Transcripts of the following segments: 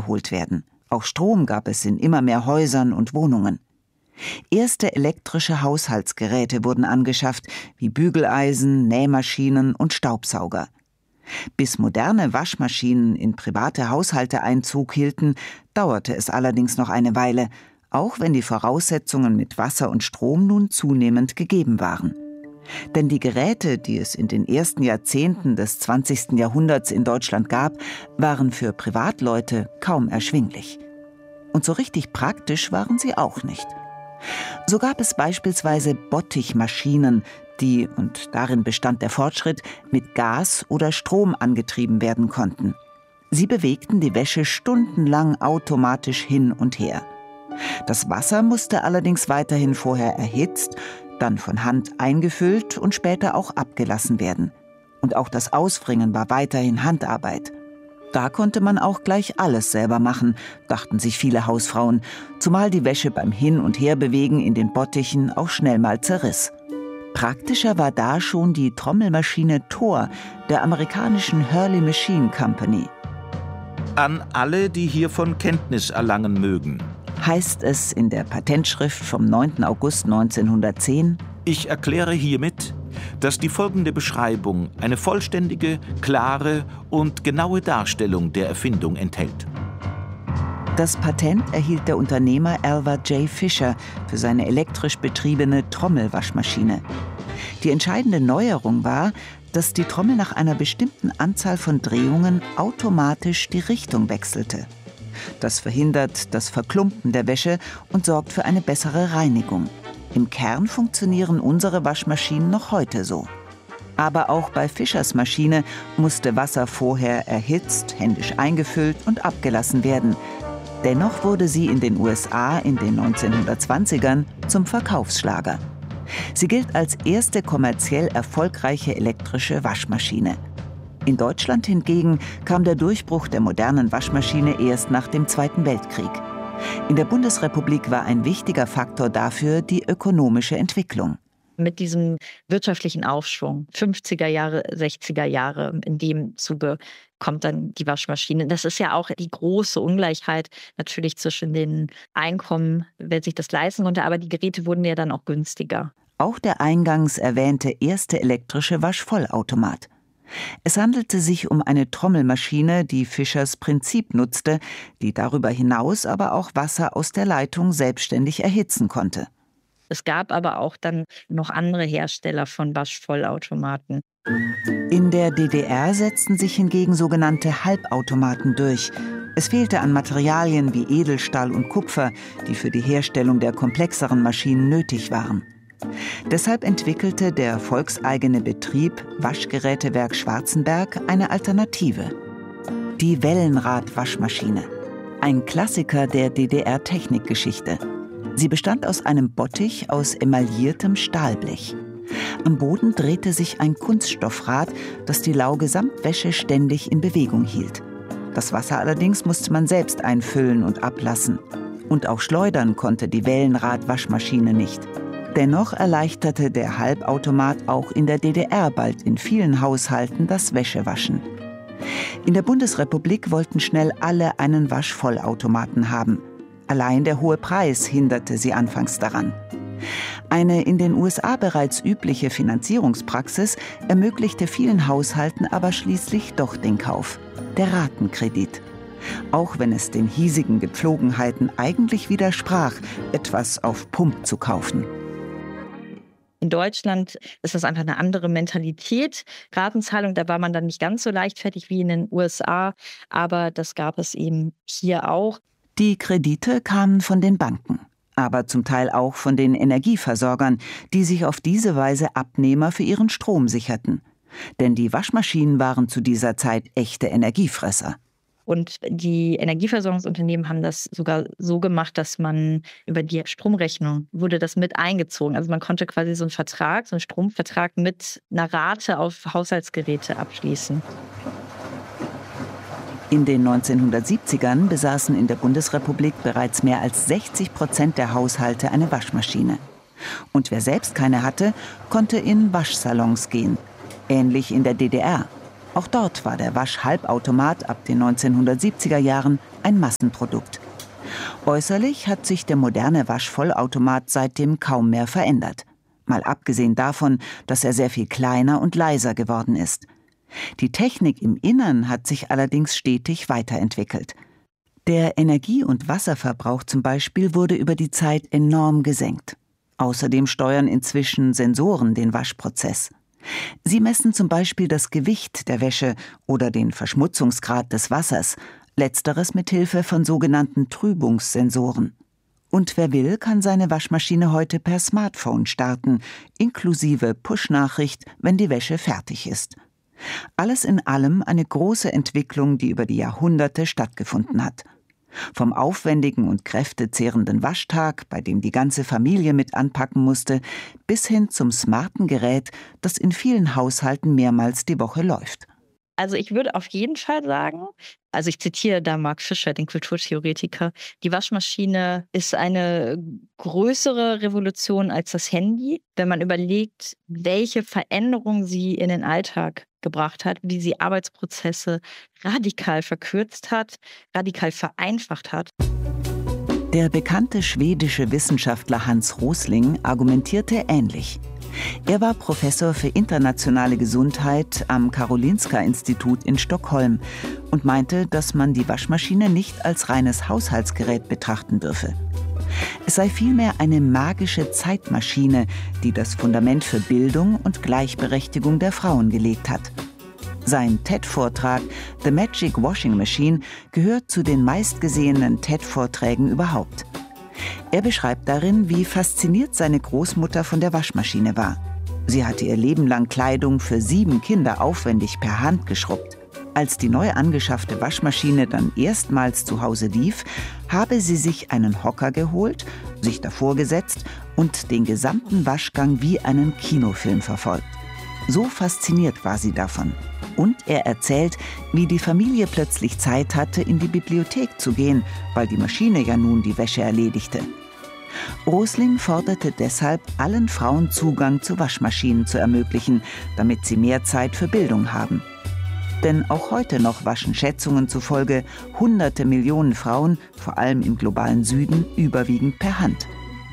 geholt werden. Auch Strom gab es in immer mehr Häusern und Wohnungen. Erste elektrische Haushaltsgeräte wurden angeschafft, wie Bügeleisen, Nähmaschinen und Staubsauger. Bis moderne Waschmaschinen in private Haushalte Einzug hielten, dauerte es allerdings noch eine Weile, auch wenn die Voraussetzungen mit Wasser und Strom nun zunehmend gegeben waren. Denn die Geräte, die es in den ersten Jahrzehnten des 20. Jahrhunderts in Deutschland gab, waren für Privatleute kaum erschwinglich. Und so richtig praktisch waren sie auch nicht. So gab es beispielsweise Bottichmaschinen, die, und darin bestand der Fortschritt, mit Gas oder Strom angetrieben werden konnten. Sie bewegten die Wäsche stundenlang automatisch hin und her. Das Wasser musste allerdings weiterhin vorher erhitzt, dann von Hand eingefüllt und später auch abgelassen werden. Und auch das Auswringen war weiterhin Handarbeit. Da konnte man auch gleich alles selber machen, dachten sich viele Hausfrauen, zumal die Wäsche beim Hin- und Herbewegen in den Bottichen auch schnell mal zerriss. Praktischer war da schon die Trommelmaschine Thor der amerikanischen Hurley Machine Company. An alle, die hiervon Kenntnis erlangen mögen, heißt es in der Patentschrift vom 9. August 1910: Ich erkläre hiermit, dass die folgende Beschreibung eine vollständige, klare und genaue Darstellung der Erfindung enthält. Das Patent erhielt der Unternehmer Alva J. Fisher für seine elektrisch betriebene Trommelwaschmaschine. Die entscheidende Neuerung war, dass die Trommel nach einer bestimmten Anzahl von Drehungen automatisch die Richtung wechselte. Das verhindert das Verklumpen der Wäsche und sorgt für eine bessere Reinigung. Im Kern funktionieren unsere Waschmaschinen noch heute so. Aber auch bei Fischers Maschine musste Wasser vorher erhitzt, händisch eingefüllt und abgelassen werden. Dennoch wurde sie in den USA in den 1920ern zum Verkaufsschlager. Sie gilt als erste kommerziell erfolgreiche elektrische Waschmaschine. In Deutschland hingegen kam der Durchbruch der modernen Waschmaschine erst nach dem Zweiten Weltkrieg. In der Bundesrepublik war ein wichtiger Faktor dafür die ökonomische Entwicklung. Mit diesem wirtschaftlichen Aufschwung, 50er Jahre, 60er Jahre, in dem Zuge kommt dann die Waschmaschine. Das ist ja auch die große Ungleichheit natürlich zwischen den Einkommen, wer sich das leisten konnte, aber die Geräte wurden ja dann auch günstiger. Auch der eingangs erwähnte erste elektrische Waschvollautomat. Es handelte sich um eine Trommelmaschine, die Fischers Prinzip nutzte, die darüber hinaus aber auch Wasser aus der Leitung selbstständig erhitzen konnte. Es gab aber auch dann noch andere Hersteller von Waschvollautomaten. In der DDR setzten sich hingegen sogenannte Halbautomaten durch. Es fehlte an Materialien wie Edelstahl und Kupfer, die für die Herstellung der komplexeren Maschinen nötig waren. Deshalb entwickelte der volkseigene Betrieb Waschgerätewerk Schwarzenberg eine Alternative. Die Wellenrad-Waschmaschine. Ein Klassiker der DDR-Technikgeschichte. Sie bestand aus einem Bottich aus emailliertem Stahlblech. Am Boden drehte sich ein Kunststoffrad, das die Lauge-Samtwäsche ständig in Bewegung hielt. Das Wasser allerdings musste man selbst einfüllen und ablassen. Und auch schleudern konnte die Wellenrad-Waschmaschine nicht. Dennoch erleichterte der Halbautomat auch in der DDR bald in vielen Haushalten das Wäschewaschen. In der Bundesrepublik wollten schnell alle einen Waschvollautomaten haben. Allein der hohe Preis hinderte sie anfangs daran. Eine in den USA bereits übliche Finanzierungspraxis ermöglichte vielen Haushalten aber schließlich doch den Kauf: der Ratenkredit. Auch wenn es den hiesigen Gepflogenheiten eigentlich widersprach, etwas auf Pump zu kaufen. In Deutschland ist das einfach eine andere Mentalität. Ratenzahlung, da war man dann nicht ganz so leichtfertig wie in den USA, aber das gab es eben hier auch. Die Kredite kamen von den Banken, aber zum Teil auch von den Energieversorgern, die sich auf diese Weise Abnehmer für ihren Strom sicherten. Denn die Waschmaschinen waren zu dieser Zeit echte Energiefresser. Und die Energieversorgungsunternehmen haben das sogar so gemacht, dass man über die Stromrechnung wurde das mit eingezogen. Also man konnte quasi so einen Vertrag, so einen Stromvertrag mit einer Rate auf Haushaltsgeräte abschließen. In den 1970ern besaßen in der Bundesrepublik bereits mehr als 60% der Haushalte eine Waschmaschine. Und wer selbst keine hatte, konnte in Waschsalons gehen. Ähnlich in der DDR. Auch dort war der Waschhalbautomat ab den 1970er Jahren ein Massenprodukt. Äußerlich hat sich der moderne Waschvollautomat seitdem kaum mehr verändert. Mal abgesehen davon, dass er sehr viel kleiner und leiser geworden ist. Die Technik im Innern hat sich allerdings stetig weiterentwickelt. Der Energie- und Wasserverbrauch zum Beispiel wurde über die Zeit enorm gesenkt. Außerdem steuern inzwischen Sensoren den Waschprozess. Sie messen zum Beispiel das Gewicht der Wäsche oder den Verschmutzungsgrad des Wassers, letzteres mit Hilfe von sogenannten Trübungssensoren. Und wer will, kann seine Waschmaschine heute per Smartphone starten, inklusive Push-Nachricht, wenn die Wäsche fertig ist. Alles in allem eine große Entwicklung, die über die Jahrhunderte stattgefunden hat. Vom aufwendigen und kräftezehrenden Waschtag, bei dem die ganze Familie mit anpacken musste, bis hin zum smarten Gerät, das in vielen Haushalten mehrmals die Woche läuft. Also ich würde auf jeden Fall sagen, also ich zitiere da Mark Fisher, den Kulturtheoretiker, die Waschmaschine ist eine größere Revolution als das Handy, wenn man überlegt, welche Veränderungen sie in den Alltag gebracht hat, wie sie Arbeitsprozesse radikal verkürzt hat, radikal vereinfacht hat. Der bekannte schwedische Wissenschaftler Hans Rosling argumentierte ähnlich. Er war Professor für internationale Gesundheit am Karolinska-Institut in Stockholm und meinte, dass man die Waschmaschine nicht als reines Haushaltsgerät betrachten dürfe. Es sei vielmehr eine magische Zeitmaschine, die das Fundament für Bildung und Gleichberechtigung der Frauen gelegt hat. Sein TED-Vortrag The Magic Washing Machine gehört zu den meistgesehenen TED-Vorträgen überhaupt. Er beschreibt darin, wie fasziniert seine Großmutter von der Waschmaschine war. Sie hatte ihr Leben lang Kleidung für 7 Kinder aufwendig per Hand geschrubbt. Als die neu angeschaffte Waschmaschine dann erstmals zu Hause lief, habe sie sich einen Hocker geholt, sich davor gesetzt und den gesamten Waschgang wie einen Kinofilm verfolgt. So fasziniert war sie davon. Und er erzählt, wie die Familie plötzlich Zeit hatte, in die Bibliothek zu gehen, weil die Maschine ja nun die Wäsche erledigte. Rosling forderte deshalb, allen Frauen Zugang zu Waschmaschinen zu ermöglichen, damit sie mehr Zeit für Bildung haben. Denn auch heute noch waschen Schätzungen zufolge hunderte Millionen Frauen, vor allem im globalen Süden, überwiegend per Hand.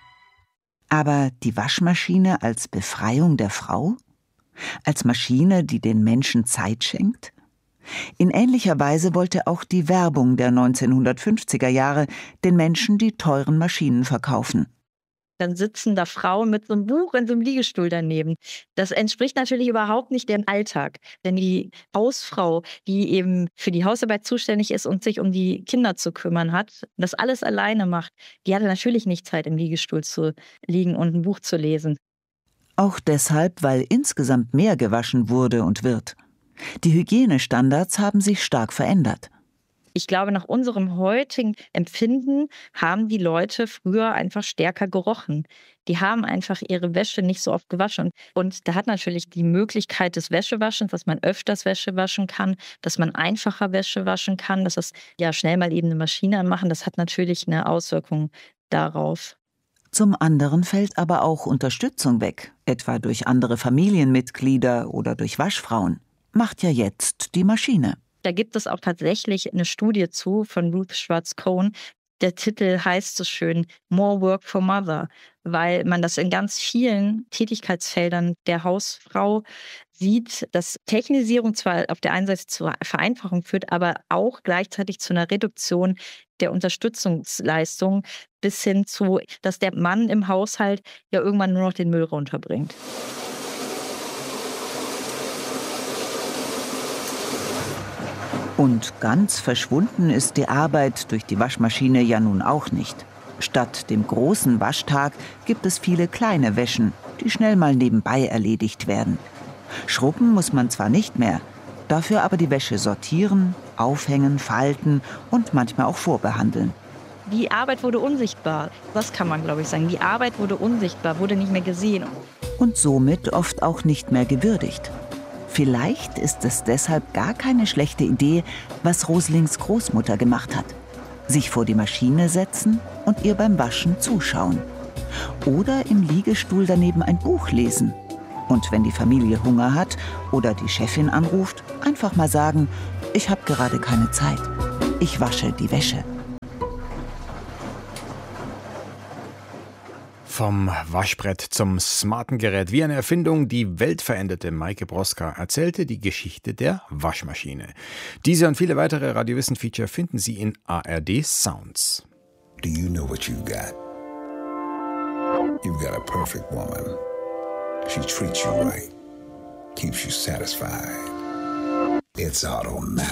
Aber die Waschmaschine als Befreiung der Frau? Als Maschine, die den Menschen Zeit schenkt? In ähnlicher Weise wollte auch die Werbung der 1950er Jahre den Menschen die teuren Maschinen verkaufen. Dann sitzen da Frauen mit so einem Buch in so einem Liegestuhl daneben. Das entspricht natürlich überhaupt nicht dem Alltag. Denn die Hausfrau, die eben für die Hausarbeit zuständig ist und sich um die Kinder zu kümmern hat, das alles alleine macht, die hatte natürlich nicht Zeit, im Liegestuhl zu liegen und ein Buch zu lesen. Auch deshalb, weil insgesamt mehr gewaschen wurde und wird. Die Hygienestandards haben sich stark verändert. Ich glaube, nach unserem heutigen Empfinden haben die Leute früher einfach stärker gerochen. Die haben einfach ihre Wäsche nicht so oft gewaschen. Und da hat natürlich die Möglichkeit des Wäschewaschens, dass man öfters Wäsche waschen kann, dass man einfacher Wäsche waschen kann, dass das ja schnell mal eben eine Maschine anmachen, das hat natürlich eine Auswirkung darauf. Zum anderen fällt aber auch Unterstützung weg, etwa durch andere Familienmitglieder oder durch Waschfrauen. Macht ja jetzt die Maschine. Da gibt es auch tatsächlich eine Studie zu von Ruth Schwartz-Cohn. Der Titel heißt so schön More Work for Mother, weil man das in ganz vielen Tätigkeitsfeldern der Hausfrau sieht, dass Technisierung zwar auf der einen Seite zur Vereinfachung führt, aber auch gleichzeitig zu einer Reduktion der Unterstützungsleistung bis hin zu, dass der Mann im Haushalt ja irgendwann nur noch den Müll runterbringt. Und ganz verschwunden ist die Arbeit durch die Waschmaschine ja nun auch nicht. Statt dem großen Waschtag gibt es viele kleine Wäschen, die schnell mal nebenbei erledigt werden. Schrubben muss man zwar nicht mehr, dafür aber die Wäsche sortieren, aufhängen, falten und manchmal auch vorbehandeln. Die Arbeit wurde unsichtbar. Das kann man, glaube ich, sagen. Die Arbeit wurde unsichtbar, wurde nicht mehr gesehen. Und somit oft auch nicht mehr gewürdigt. Vielleicht ist es deshalb gar keine schlechte Idee, was Roslings Großmutter gemacht hat. Sich vor die Maschine setzen und ihr beim Waschen zuschauen. Oder im Liegestuhl daneben ein Buch lesen. Und wenn die Familie Hunger hat oder die Chefin anruft, einfach mal sagen, ich habe gerade keine Zeit. Ich wasche die Wäsche. Vom Waschbrett zum smarten Gerät. Wie eine Erfindung, die Welt veränderte. Maike Broska erzählte die Geschichte der Waschmaschine. Diese und viele weitere Radiowissen-Feature finden Sie in ARD Sounds. Do you know what you've got? You've got a perfect woman. She treats you right, keeps you satisfied. It's automatic.